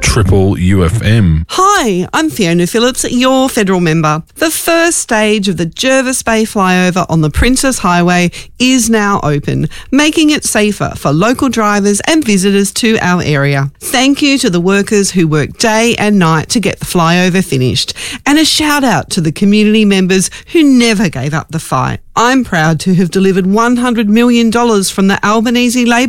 Triple UFM. Hi, I'm Fiona Phillips, your federal member. The first stage of the Jervis Bay flyover on the Princess Highway is now open, making it safer for local drivers and visitors to our area. Thank you to the workers who work day and night to get the flyover finished, and a shout out to the community members who never gave up the fight. I'm proud to have delivered $100 million from the Albanese Labor